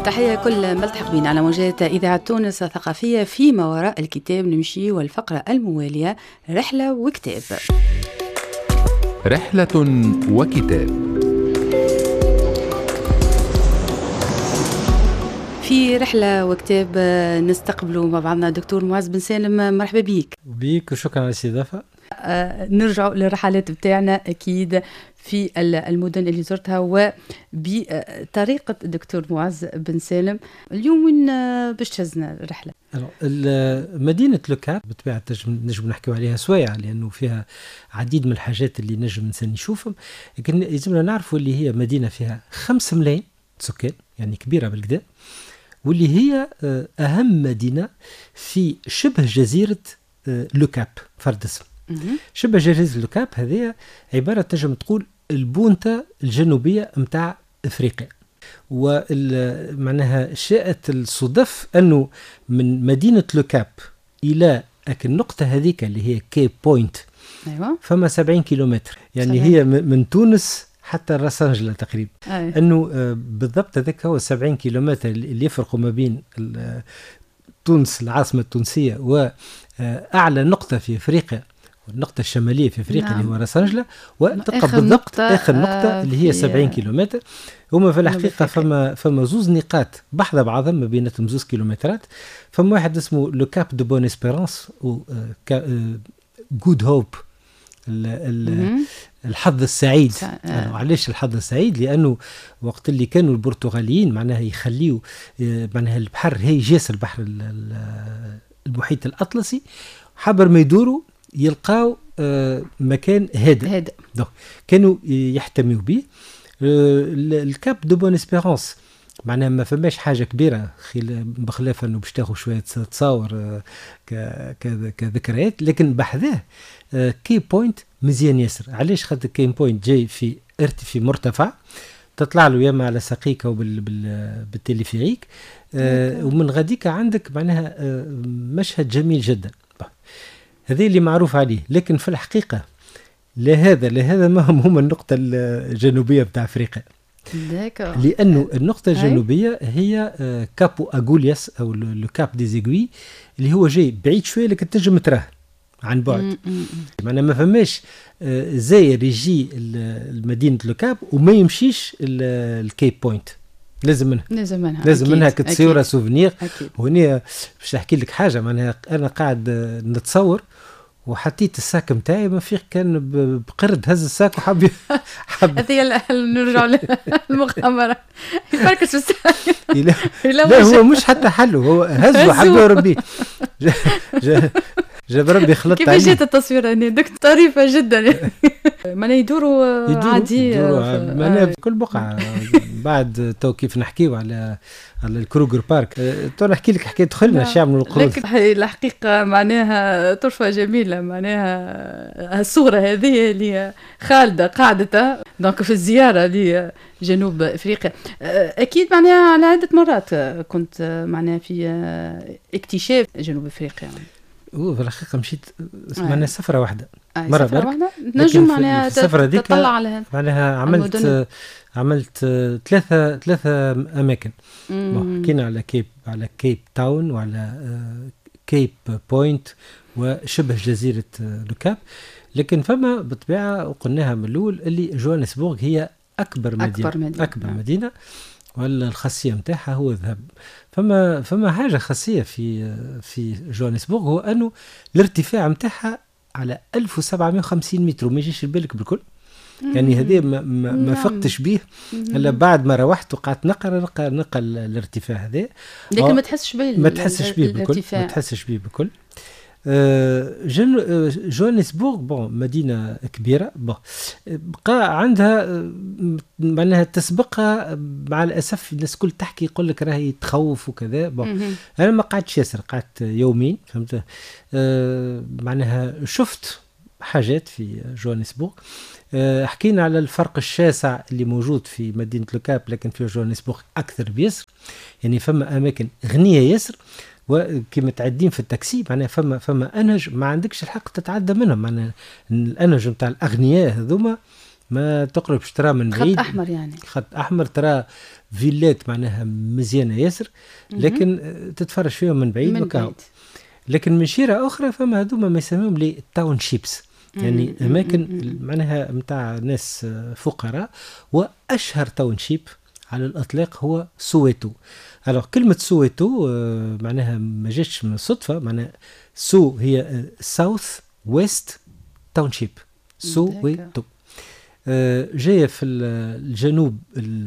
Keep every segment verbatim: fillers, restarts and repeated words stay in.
تحية كل ملتحق بنا على موجات إذاعة تونس الثقافية. فيما وراء الكتاب نمشي والفقرة الموالية رحلة وكتاب. رحلة وكتاب. في رحلة وكتاب نستقبلوا مع بعضنا دكتور معز بن سالم. مرحبا بيك. بيك وشكرا على الاستضافة. آه نرجع للرحلات بتاعنا أكيد في المدن اللي زرتها وبطريقة الدكتور معز بن سالم. اليوم وين باش تهزنا الرحلة؟ مدينة لو كاب بطبيعة نجم نحكيو عليها سوايع لأنه فيها عديد من الحاجات اللي نجم نسان نشوفهم، لكن لازمنا نعرفوا اللي هي مدينة فيها خمسة ملايين سكان، يعني كبيرة بالكدا، واللي هي أهم مدينة في شبه جزيرة لو كاب فرد اسم. شبه جزيرة لو كاب هذه عبارة تنجم تقول البونتا الجنوبية متاع إفريقيا. ومعناها شاءت الصدف أنه من مدينة لو كاب إلى النقطة هذيك اللي هي كيب بوينت أيوة. فما سبعين كيلومتر، يعني سبعين. هي من تونس حتى راس أنجلة تقريبا. أيوة. أنه بالضبط هذاك هو سبعين كيلومتر اللي يفرقوا ما بين تونس العاصمة التونسية وأعلى نقطة في إفريقيا والنقطة الشمالية في أفريقيا. نعم. اللي هو راس أنجلة، وتبقى بالضبط آخر نقطة اللي هي سبعين كيلومتر. هما في الحقيقة فما فما زوز نقاط بحذا بعضهم ما بيناتهم زوز كيلومترات. فما واحد اسمه لو كاب دو بون اسبيرانس و جود هوب الحظ السعيد. يعني علاش الحظ السعيد؟ لأنه وقت اللي كانوا البرتغاليين معناها يخليوا معناها البحر هي جاسر البحر المحيط الأطلسي، حبر ما يدوروا يلقاو مكان هادئ هادئ كانوا يحتميوا به. الكاب دو بون اسبيرانس معناها ما فماش حاجة كبيرة بخلاف أنه باش تاخذ شوية تصاور كذكريات، لكن بحذاه كي بوينت مزيان ياسر. علاش؟ خاطر كي بوينت جاي في ارتفاع مرتفع، تطلع له ياما على ساقيك أو بالتليفريك، ومن غاديك عندك معناها مشهد جميل جدا. هذه اللي معروف عليه، لكن في الحقيقة لهذا لهذا ما هم هم النقطة الجنوبية بتاع أفريقيا. لأنه النقطة الجنوبية هي كابو أغولياس أو لو كاب دي زيغوي اللي هو جاي بعيد شوية لكن تنجم تراه عن بعد. معناها ما فماش زاير يجي المدينة لو كاب وما يمشيش الكيب بوينت، لازم منها لازم منها لازم منها كتصورة سوفنير. وهنا باش نحكي لك حاجة، معناها أنا قاعد نتصور وحطيت الساك متاعي ما فيه كان بقرد هز الساك وحب حب هذه نرجع للمغامرة يفركش في الساك. لا, لا هو مش حتى حله، هو هز وحب يربيه. جاب ربي خلط عليه. كيف جات التصوير هنا دكتور؟ طريفة جدا. معناها يدوروا عادي معناها في كل بقعة. بعد تو كيف نحكيو على على الكروغر بارك، تو نحكي لك حكاية دخلنا شو يعملوا القرود. لكن الحقيقة معناها طرفة جميلة، معناها الصورة هذه اللي خالدة قاعدتها دونك في الزيارة لجنوب أفريقيا. أكيد معناها على عدة مرات كنت معناها في اكتشاف جنوب أفريقيا. في الحقيقة مشيت معناها سفرة واحدة آه مرة سفرة واحدة نجم معناها تطلع على معناها عملت المدن. عملت ثلاثة ثلاثة أماكن. حكينا على كيب على كيب تاون وعلى كيب بوينت وشبه جزيرة لو كاب، لكن فما بطبيعة وقلناها من الأول اللي جوهانسبورغ هي أكبر مدينة أكبر مدينة, أكبر مدينة ولا الخاصية متاعها هو الذهب. فما فما حاجة خاصية في في جوهانسبورغ هو أنه الارتفاع متاعها على ألف وسبعمائة وخمسين متر وما يجيش بالك بالكل. يعني هذه ما, ما, ما فقتش به الا بعد ما روحت وقعدت نقرا نقرا نقرا الارتفاع هذا، لكن ما تحسش به ما تحسش به بالكل ما تحسش به بالكل. جوهانسبورغ بون مدينة كبيرة، بون بقى عندها معناها تسبقها مع الأسف الناس كل تحكي يقول لك راهي تخوف وكذا. بون أنا ما قعدتش ياسر، قعدت يومين فهمت. أه معناها شفت حاجات في جوهانسبورغ. أه حكينا على الفرق الشاسع اللي موجود في مدينة لو كاب، لكن في جوهانسبورغ أكثر بيسر. يعني فما أماكن غنية ياسر وكما تعدين في التاكسي معناها فما فما انهج ما عندكش الحق تتعدى منهم. معناها الانهج نتاع الاغنياء هذوما ما تقربش ترى من بعيد. خط احمر يعني. خط احمر ترى فيلات معناها مزيانه ياسر، لكن تتفرج فيهم من بعيد وكاو. لكن من شيره اخرى فما هذوما ما يسموهم لي تاون شيبس، يعني اماكن معناها نتاع ناس فقراء. واشهر تاون شيب على الاطلاق هو سويتو. الوغ كلمه سويتو معناها ما جاتش من الصدفه، معناها سو هي ساوث ويست تاون شيب، سويتو جايه في الجنوب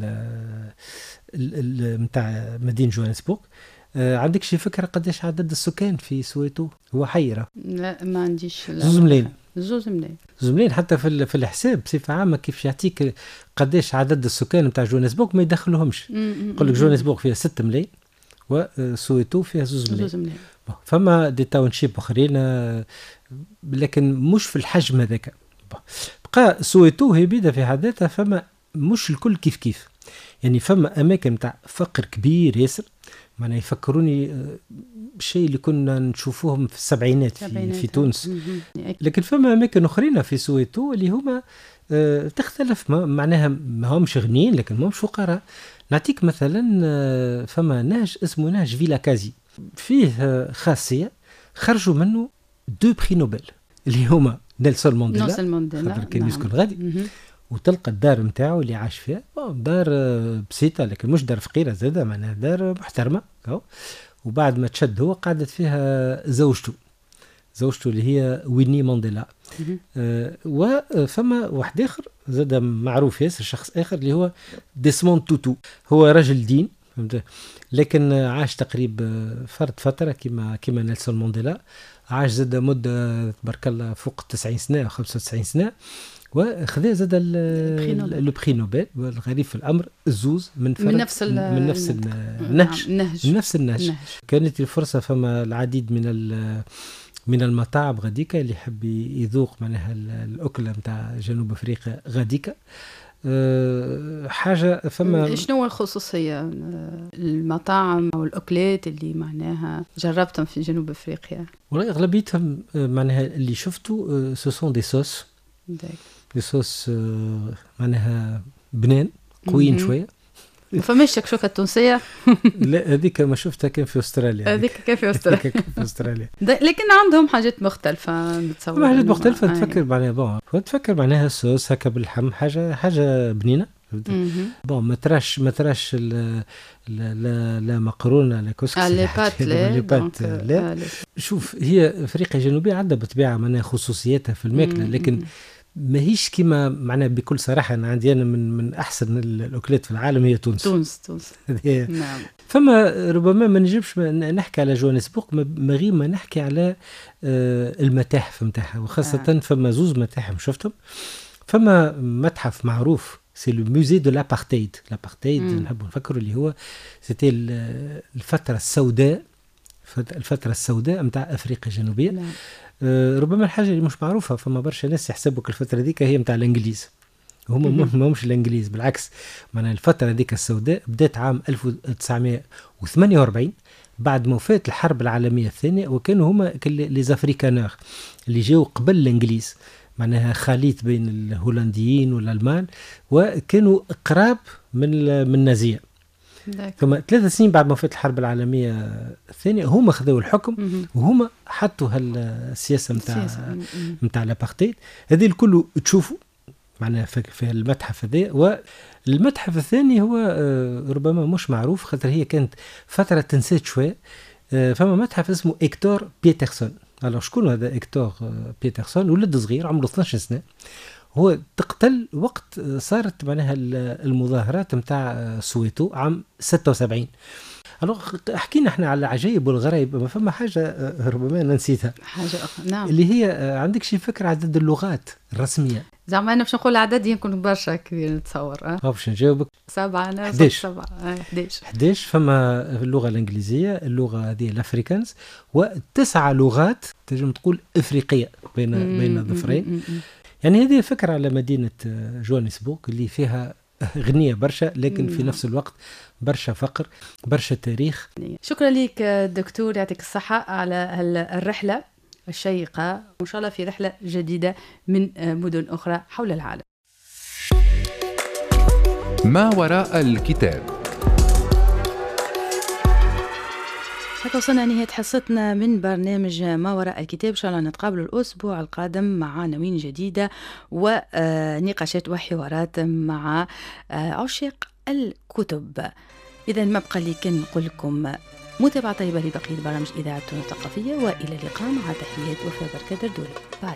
نتاع مدينه جوهانسبورغ. عندك شي فكره قداش عدد السكان في سويتو؟ هو حيره. لا ما عنديش. زوز ملايين. زوز ملايين. زوز ملايين حتى في في الحساب بصفه عامه كيف يعطيك قداش عدد السكان نتاع جوهانسبورغ ما يدخلهمش. يقول لك جوهانسبورغ فيها ستة ملايين وسويتو فيها زوز ملايين. فما دي تاون شيب اخرين لكن مش في الحجم هذاك. بقى سويتو هي بيدا في حد ذاتها، فما مش الكل كيف كيف، يعني فما اماكن نتاع فقر كبير ياسر، معناها يفكروني بالشيء اللي كنا نشوفوهم في السبعينات في, في تونس. لكن فما اماكن اخرين في سويتو اللي هما اه تختلف، معناها ما همش غنيين لكن ما همش فقراء. نعطيك مثلا اه فما نهج اسمه نهج فيلا كازي، فيه اه خاصيه خرجوا منه دو بري نوبل اللي هما نيلسون مانديلا. نيلسون مانديلا خاطر كان يسكن غادي. وتلقى الدار نتاعو اللي عاش فيها دار بسيطه لكن مش دار فقيره زاده، معناها دار محترمه. وبعد ما تشد هو قعدت فيها زوجته زوجته اللي هي ويني مانديلا. آه وفما واحد اخر زاد معروف ياسر، شخص اخر اللي هو ديسموند توتو، هو رجل دين فهمت، لكن عاش تقريبا فرد فتره كما كما نيلسون مانديلا، عاش زاد مده تبارك الله فوق تسعين سنه او خمسة وتسعين سنه، وخذا زاد لو بري نوبل. والغريب في الامر الزوز من فرد من نفس من نفس النهج من نفس النهج. كانت الفرصه فما العديد من من المطاعم غاديكا اللي يحب يذوق معناها الاكله نتاع جنوب افريقيا غاديكا. أه حاجه فما. شنو الخصوصيه المطاعم او الاكلات اللي معناها جربتهم في جنوب افريقيا؟ والله اغلبيتهم معناها اللي شفته سو سون دي صوص دي صوص معناها بنان قويين شويه. ما فماش شكشوكه تونسيه؟ لا هذيك ما شفتها كان في استراليا. هذيك كان في استراليا. كان في استراليا. لكن عندهم حاجات مختلفه نتصور. حاجات مختلفه تفكر معناها بون تفكر معناها الصوص هكا باللحم، حاجه حاجه بنينه. بون ما تراش ما تراش لا لا لا مقرونه لا كسكسي لي بات لي بات لا. شوف هي افريقيا الجنوبيه عندها بالطبيعه معناها خصوصياتها في الماكله، لكن ماهيش كما معناها بكل صراحه انا عندي انا من من احسن الاكلات في العالم هي تونس. تونس تونس نعم. فما ربما ما نجمش نحكي على جوهانسبورغ ما غير ما نحكي على المتاحف نتاعها، وخاصه آه. فما زوز متاحف شفتهم. فما متحف معروف سي لو موزي دو لابارتايد. لابارتايد نحبوا نفكروا اللي هو سيتي الفتره السوداء الفتره السوداء نتاع افريقيا الجنوبيه. نعم. أه ربما الحاجه اللي مش معروفه فما برشا ناس يحسبوا الفتره ذيك هي نتاع الانجليز، هما ما همش الانجليز بالعكس. معناها الفتره ذيك السوداء بدات عام ألف وتسعمائة وثمانية وأربعين بعد وفاه الحرب العالميه الثانيه، وكانوا هما لي زافريكانور اللي جاوا قبل الانجليز، معناها خليط بين الهولنديين والالمان، وكانوا قراب من من النازيه. ثم ثلاث سنين بعد ما فات الحرب العالمية الثانية هما خذوا الحكم وهما حطوا هالسياسة متاع متاع الابارتايد. هذه الكل تشوفوا معناها في المتحف هذا. والمتحف الثاني هو ربما مش معروف خاطر هي كانت فترة تنسيت شوية. فما متحف اسمه إكتور بيترسون. alors شكون هذا إكتور بيترسون؟ ولد صغير عمره اثناش سنة، هو تقتل وقت صارت معناها المظاهرات متاع سويتو عام ستة وسبعين. حكينا احنا على العجائب والغرائب، ما فما حاجه ربما انا نسيتها، حاجه اخرى نعم اللي هي عندك شي فكره عدد اللغات الرسميه؟ زعما انا باش نقول عدد يمكن برشا كبير نتصور. اه باش نجاوبك سبعة انا سبعة احداش احداش. فما اللغه الانجليزيه، اللغه هذه الافريكانز، وتسعه لغات تنجم تقول افريقيه بين بين الظفرين. يعني هذه فكرة على مدينة جوهانسبورغ اللي فيها غنية برشا لكن في نفس الوقت برشا فقر برشا تاريخ. شكرا لك دكتور، يعطيك الصحة على الرحلة الشيقة، وإن شاء الله في رحلة جديدة من مدن أخرى حول العالم. ما وراء الكتاب. هكا وصلنا نهاية حصتنا من برنامج ما وراء الكتاب. إن شاء الله نتقابل الأسبوع القادم مع عناوين جديدة ونقاشات وحوارات مع عشاق الكتب. إذا ما بقى لي كان نقول لكم متابعة طيبة لبقية برامج إذاعة تونس الثقافية، وإلى اللقاء مع تحيات وفاء بركة دردولي. باي.